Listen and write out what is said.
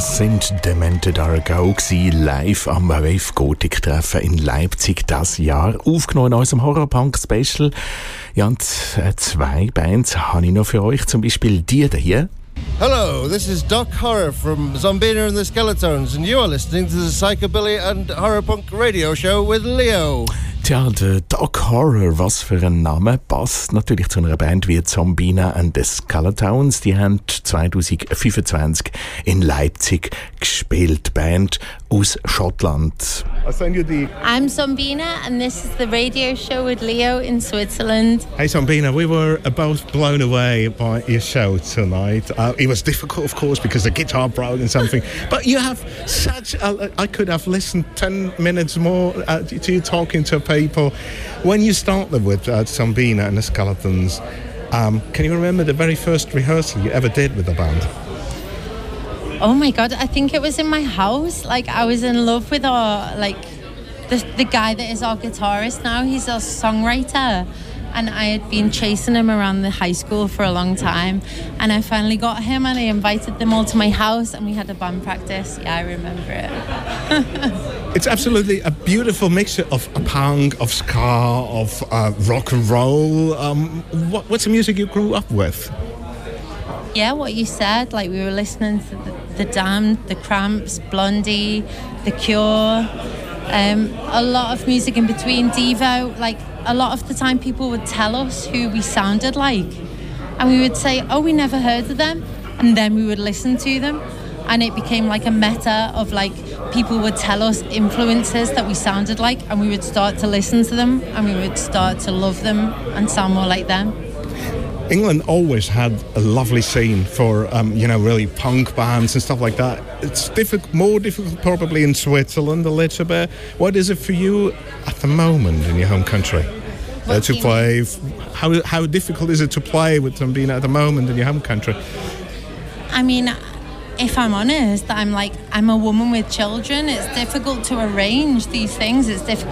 Das sind Demented Are Go live am Wave Gothic Treffen in Leipzig das Jahr. Aufgenommen in unserem Horror-Punk-Special. Ja, und zwei Bands habe ich noch für euch. Zum Beispiel die hier. Hello, this is Doc Horror from Zombina and the Skeletons, and you are listening to the Psychobilly and Horror Punk radio show with Leo. Tja, der Doc Horror, was für ein Name, passt natürlich zu einer Band wie Zombina and the Skeletons. Die haben 2025 in Leipzig gespielt. Band aus Schottland. I'm Zombina and this is the radio show with Leo in Switzerland. Hey Zombina, we were both blown away by your show tonight. It was difficult, of course, because the guitar broke and something. But you have such I could have listened 10 minutes more to you talking to people. When you started with Zombina and the Skeletons, can you remember the very first rehearsal you ever did with the band? Oh my God, I think it was in my house. Like, I was in love with the guy that is our guitarist now. He's a songwriter. And I had been chasing him around the high school for a long time. And I finally got him and I invited them all to my house and we had a band practice. Yeah, I remember it. It's absolutely a beautiful mixture of punk, of ska, of rock and roll. What's the music you grew up with? Yeah, what you said, like we were listening to the Damned, the Cramps, Blondie, The Cure, a lot of music in between, Devo. Like a lot of the time people would tell us who we sounded like and we would say, oh, we never heard of them, and then we would listen to them and it became like a meta of like people would tell us influences that we sounded like and we would start to listen to them and we would start to love them and sound more like them. England always had a lovely scene for, really punk bands and stuff like that. It's more difficult probably in Switzerland a little bit. What is it for you at the moment in your home country to play? How difficult is it to play with Zombina at the moment in your home country? I mean, if I'm honest, I'm a woman with children. It's difficult to arrange these things. It's difficult